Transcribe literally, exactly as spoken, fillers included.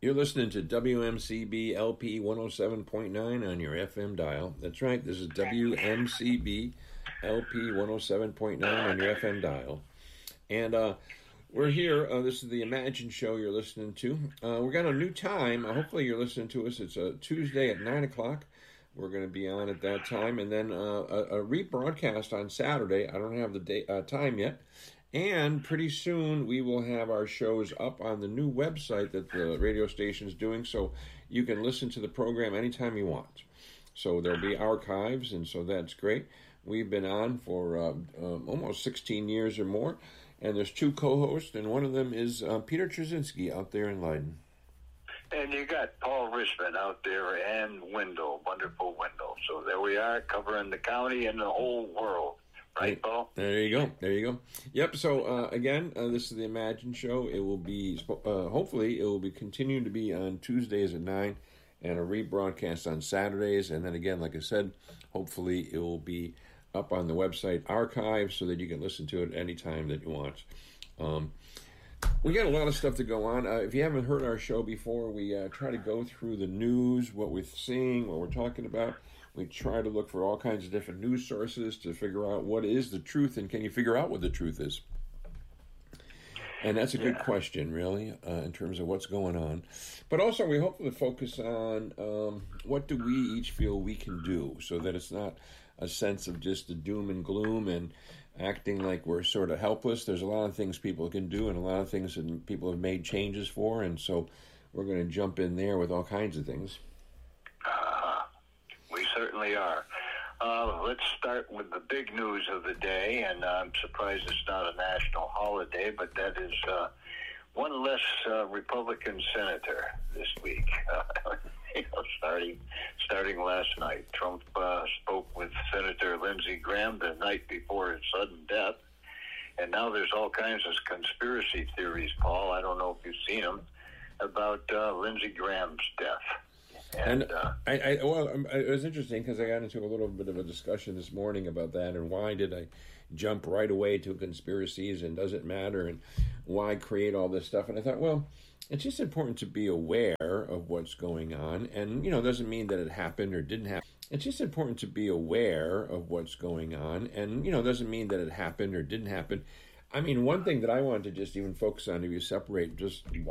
You're listening to W M C B L P one oh seven point nine on your F M dial. That's right, this is W M C B L P one oh seven point nine on your F M dial. And uh, we're here. Uh, this is the Imagine Show you're listening to. Uh, we've got a new time. Uh, hopefully you're listening to us. It's a Tuesday at nine o'clock. We're going to be on at that time. And then uh, a, a rebroadcast on Saturday. I don't have the day, uh, time yet. And pretty soon we will have our shows up on the new website that the radio station is doing, so you can listen to the program anytime you want. So there'll be archives, and so that's great. We've been on for uh, um, almost sixteen years or more, and there's two co-hosts, and one of them is uh, Peter Trzynski out there in Leiden. And you got Paul Richmond out there and Wendell, wonderful Wendell. So there we are, covering the county and the whole world. Right, Paul? There you go. There you go. Yep. So, uh, again, uh, this is the Imagine Show. It will be, uh, hopefully, it will be continuing to be on Tuesdays at nine and a rebroadcast on Saturdays. And then again, like I said, hopefully it will be up on the website archive so that you can listen to it anytime that you want. Um, we got a lot of stuff to go on. Uh, if you haven't heard our show before, we uh, try to go through the news, what we're seeing, what we're talking about. We try to look for all kinds of different news sources to figure out what is the truth, and can you figure out what the truth is? And that's a good yeah. question, really, uh, in terms of what's going on. But also, we hope to focus on um, what do we each feel we can do, so that it's not a sense of just the doom and gloom and acting like we're sort of helpless. There's a lot of things people can do, and a lot of things that people have made changes for, and so we're going to jump in there with all kinds of things. Uh, we certainly are. Uh, let's start with the big news of the day, and I'm surprised it's not a national holiday, but that is uh, one less uh, Republican senator this week. Uh, you know, starting starting last night, Trump uh, spoke with Senator Lindsey Graham the night before his sudden death, and now there's all kinds of conspiracy theories, Paul. I don't know if you've seen them about uh, Lindsey Graham's death. And, and uh, I, I, well, it was interesting because I got into a little bit of a discussion this morning about that, and why did I jump right away to conspiracies, and does it matter, and why create all this stuff? And I thought, well, it's just important to be aware of what's going on, and, you know, it doesn't mean that it happened or didn't happen. It's just important to be aware of what's going on, and, you know, it doesn't mean that it happened or didn't happen. I mean, one thing that I wanted to just even focus on, if you separate just